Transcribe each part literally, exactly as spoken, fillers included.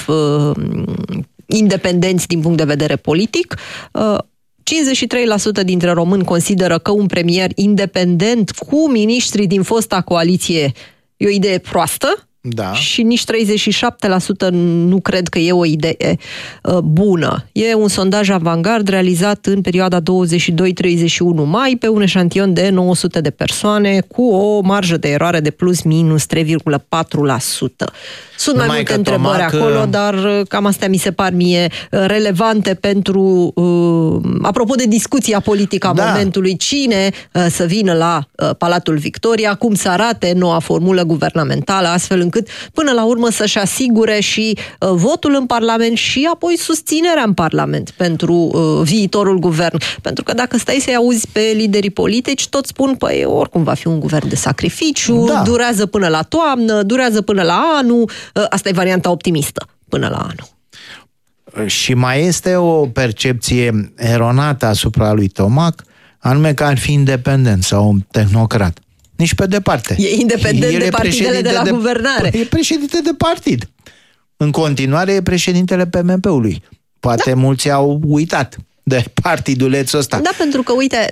uh, independenți din punct de vedere politic. Uh, cincizeci și trei la sută dintre români consideră că un premier independent cu miniștri din fosta coaliție e o idee proastă. Da. Și nici treizeci și șapte la sută nu cred că e o idee uh, bună. E un sondaj Avangard realizat în perioada douăzeci și doi treizeci și unu mai pe un eșantion de nouă sute de persoane cu o marjă de eroare de plus minus trei virgulă patru la sută. Sunt mai multe întrebări acolo, dar cam astea mi se par mie relevante pentru, uh, apropo de discuția politică a da. momentului, cine uh, să vină la uh, Palatul Victoria, cum să arate noua formulă guvernamentală, astfel încât până la urmă să-și asigure și uh, votul în Parlament și apoi susținerea în Parlament pentru uh, viitorul guvern. Pentru că dacă stai să-i auzi pe liderii politici, toți spun, păi oricum va fi un guvern de sacrificiu, da. durează până la toamnă, durează până la anul. Asta e varianta optimistă, până la anul. Și mai este o percepție eronată asupra lui Tomac, anume că ar fi independent sau un tehnocrat. Nici pe departe. E independent El de e partidele de la de, guvernare. E președinte de partid. În continuare e președintele P M P-ului. Poate da. mulți au uitat de partidulețul ăsta. Da, pentru că, uite,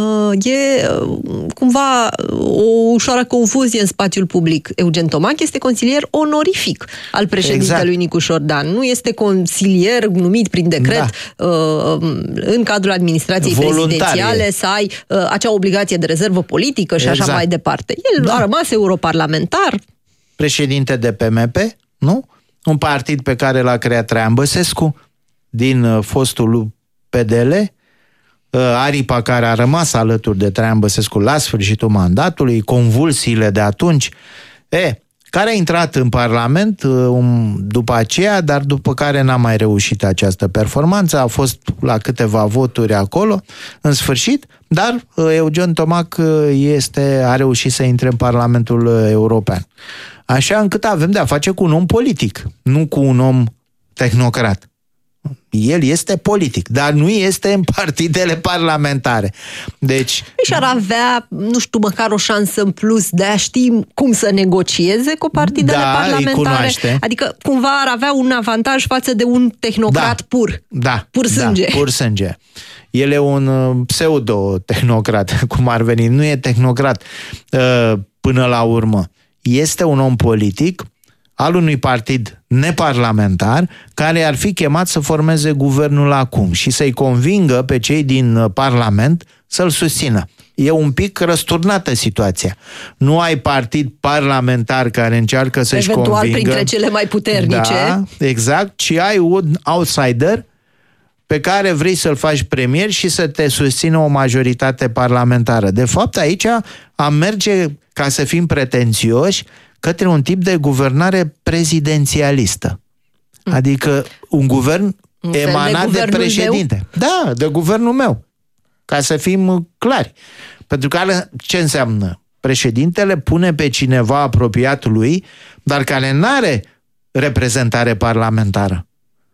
e cumva o ușoară confuzie în spațiul public. Eugen Tomac este consilier onorific al președintelui exact. Nicu Șordan. Nu este consilier numit prin decret da. în cadrul administrației Voluntarie. prezidențiale să ai acea obligație de rezervă politică și exact. așa mai departe. El da. a rămas europarlamentar. Președinte de P M P, nu? Un partid pe care l-a creat Traian Băsescu din fostul P D L, aripa care a rămas alături de Traian Băsescu la sfârșitul mandatului, convulsiile de atunci, e, care a intrat în Parlament um, după aceea, dar după care n-a mai reușit această performanță, a fost la câteva voturi acolo, în sfârșit, dar Eugen Tomac este, a reușit să intre în Parlamentul European. Așa încât avem de a face cu un om politic, nu cu un om tehnocrat. El este politic, dar nu este în partidele parlamentare. Deci... Și ar avea, nu știu, măcar o șansă în plus de a ști cum să negocieze cu partidele da, parlamentare. Adică cumva ar avea un avantaj față de un tehnocrat da, pur. Da, pur sânge. Da, pur sânge. El e un pseudo-tehnocrat, cum ar veni. Nu e tehnocrat până la urmă. Este un om politic al unui partid neparlamentar care ar fi chemat să formeze guvernul acum și să-i convingă pe cei din Parlament să-l susțină. E un pic răsturnată situația. Nu ai partid parlamentar care încearcă să-și Eventual convingă. Eventual printre cele mai puternice. Da, exact, ci ai un outsider pe care vrei să-l faci premier și să te susțină o majoritate parlamentară. De fapt, aici am merge, ca să fim pretențioși, către un tip de guvernare prezidențialistă. Adică un guvern un emanat de, de președinte. Meu? Da, de guvernul meu. Ca să fim clari. Pentru că ce înseamnă? Președintele pune pe cineva apropiat lui, dar care n-are reprezentare parlamentară.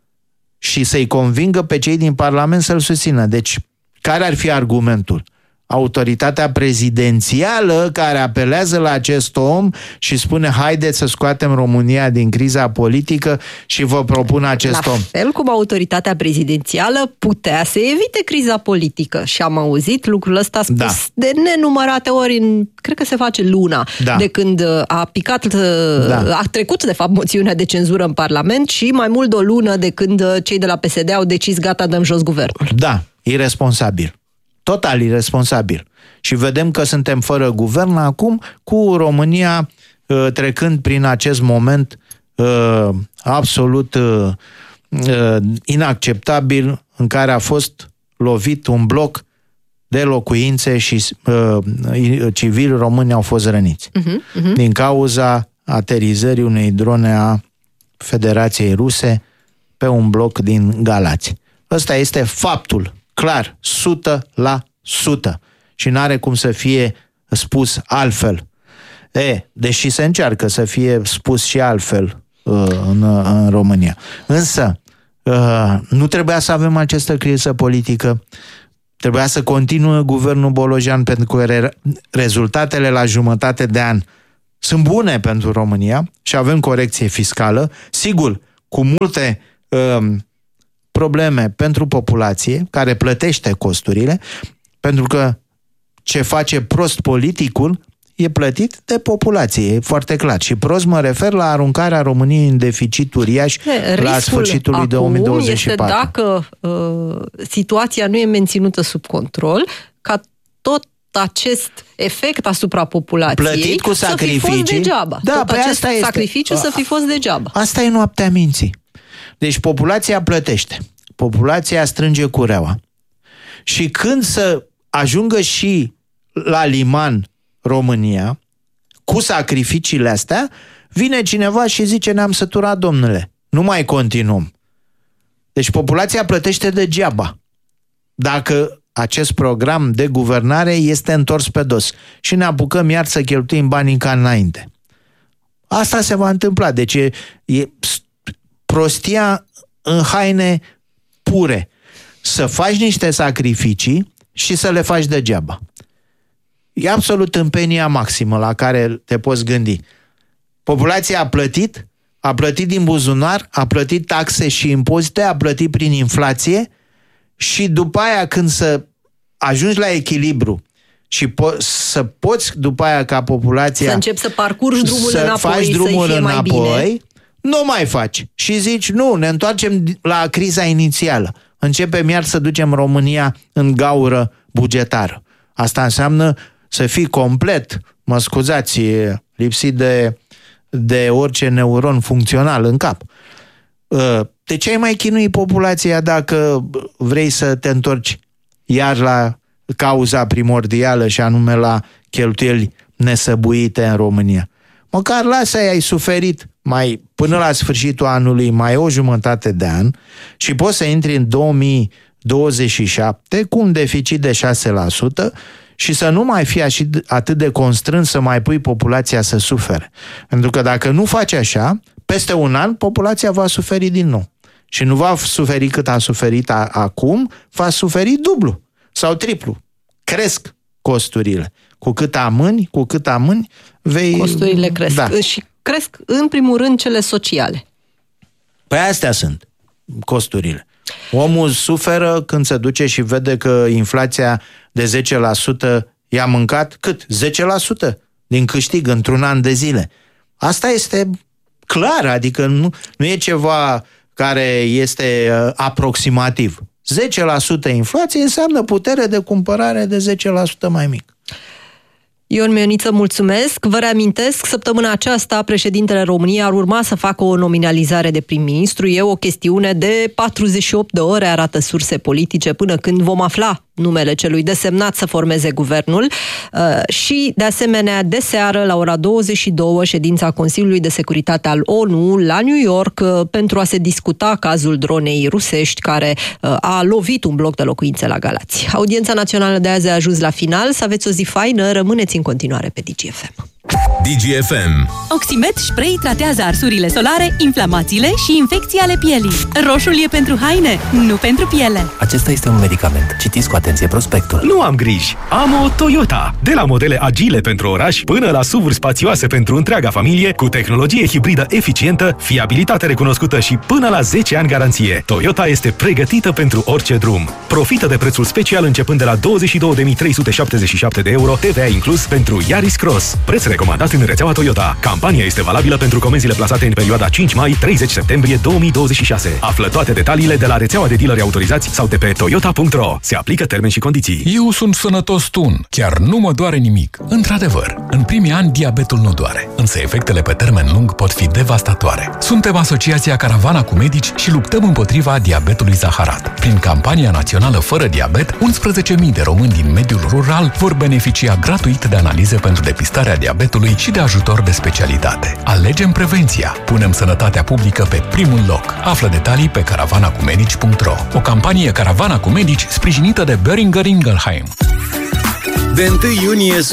Și să-i convingă pe cei din Parlament să-l susțină. Deci, care ar fi argumentul? Autoritatea prezidențială care apelează la acest om și spune haideți să scoatem România din criza politică și vă propun acest la om. La fel cum autoritatea prezidențială putea să evite criza politică și am auzit lucrul ăsta spus da. de nenumărate ori, în, cred că se face luna, da. de când a picat, da. a trecut de fapt moțiunea de cenzură în Parlament și mai mult de o lună de când cei de la P S D au decis gata, dăm jos guvernul. Da, irresponsabil. Total irresponsabil. Și vedem că suntem fără guvern acum, cu România uh, trecând prin acest moment uh, absolut uh, uh, inacceptabil în care a fost lovit un bloc de locuințe și uh, civili români au fost răniți. Uh-huh, uh-huh. Din cauza aterizării unei drone a Federației Ruse pe un bloc din Galați. Ăsta este faptul. Clar, sută la sută. Și n-are cum să fie spus altfel. E, deși se încearcă să fie spus și altfel uh, în, în România. Însă, uh, nu trebuia să avem această criză politică. Trebuia să continue guvernul Bolojan, pentru că re- rezultatele la jumătate de an sunt bune pentru România și avem corecție fiscală. Sigur, cu multe uh, probleme pentru populație, care plătește costurile, pentru că ce face prost politicul e plătit de populație, e foarte clar. Și prost mă refer la aruncarea României în deficit uriaș la sfârșitul lui două mii douăzeci și patru. Este dacă uh, situația nu e menținută sub control, ca tot acest efect asupra populației plătit cu sacrificii, să fi fost degeaba. Da, tot acest asta este, sacrificiu să fi fost degeaba. Asta e noaptea minții. Deci populația plătește. Populația strânge cureaua. Și când să ajungă și la liman România, cu sacrificiile astea, vine cineva și zice: ne-am săturat, domnule, nu mai continuăm. Deci populația plătește degeaba dacă acest program de guvernare este întors pe dos și ne apucăm iar să cheltuim banii ca înainte. Asta se va întâmpla. Deci e, e prostia în haine pure. Să faci niște sacrificii și să le faci degeaba. E absolut tâmpenia maximă la care te poți gândi. Populația a plătit, a plătit din buzunar, a plătit taxe și impozite, a plătit prin inflație și după aia când să ajungi la echilibru și po- să poți după aia ca populația să începi să parcurgi drumul să înapoi, faci drumul să-i fie mai înapoi, bine. Nu mai faci. Și zici: nu, ne întoarcem la criza inițială. Începem iar să ducem România în gaură bugetară. Asta înseamnă să fii complet, mă scuzați, lipsit de, de orice neuron funcțional în cap. De ce ai mai chinui populația dacă vrei să te întorci iar la cauza primordială și anume la cheltuieli nesăbuite în România? Măcar lasă-i, ai suferit mai până la sfârșitul anului, mai o jumătate de an și poți să intri în două mii douăzeci și șapte cu un deficit de șase la sută și să nu mai fii atât de constrâns să mai pui populația să sufere. Pentru că dacă nu faci așa, peste un an populația va suferi din nou. Și nu va suferi cât a suferit a, acum, va suferi dublu sau triplu. Cresc costurile. Cu cât amâni, cu cât amâni, vei... Costurile cresc. Da. Și cresc, în primul rând, cele sociale. Păi astea sunt costurile. Omul suferă când se duce și vede că inflația de zece la sută i-a mâncat cât? zece la sută din câștig într-un an de zile. Asta este clar, adică nu, nu e ceva care este uh, aproximativ. zece la sută inflație înseamnă putere de cumpărare de zece la sută mai mic. Ion Mioniță, mulțumesc. Vă reamintesc, săptămâna aceasta președintele României ar urma să facă o nominalizare de prim-ministru. E o chestiune de patruzeci și opt de ore, arată surse politice, până când vom afla numele celui desemnat să formeze guvernul. Și, de asemenea, de seară, la ora douăzeci și două, ședința Consiliului de Securitate al O N U la New York pentru a se discuta cazul dronei rusești care a lovit un bloc de locuințe la Galați. Audiența națională de azi a ajuns la final. Să aveți o zi faină, rămâneți în continuare pe D G F M. D G F M. Oximet Spray tratează arsurile solare, inflamațiile și infecții ale pielii. Roșul e pentru haine, nu pentru piele. Acesta este un medicament. Citiți cu atenție prospectul. Nu am griji. Am o Toyota. De la modele agile pentru oraș până la S U V-uri spațioase pentru întreaga familie, cu tehnologie hibridă eficientă, fiabilitate recunoscută și până la zece ani garanție. Toyota este pregătită pentru orice drum. Profită de prețul special începând de la douăzeci și două de mii trei sute șaptezeci și șapte de euro, T V A inclus, pentru Yaris Cross. Preț recomandat în rețeaua Toyota. Campania este valabilă pentru comenzile plasate în perioada cinci mai - treizeci septembrie două mii douăzeci și șase. Află toate detaliile de la rețeaua de dealeri autorizați sau de pe toyota punct ro. Se aplică termeni și condiții. Eu sunt sănătos tun. Chiar nu mă doare nimic. Într-adevăr, în primii ani diabetul nu doare, însă efectele pe termen lung pot fi devastatoare. Suntem Asociația Caravana cu Medici și luptăm împotriva diabetului zaharat. Prin campania națională Fără Diabet, unsprezece mii de români din mediul rural vor beneficia gratuit de analize pentru depistarea diabetului și de ajutor de specialitate. Alegem prevenția. Punem sănătatea publică pe primul loc. Află detalii pe caravana cu medici punct ro. O campanie Caravana cu Medici sprijinită de Boehringer Ingelheim. De întâi iunie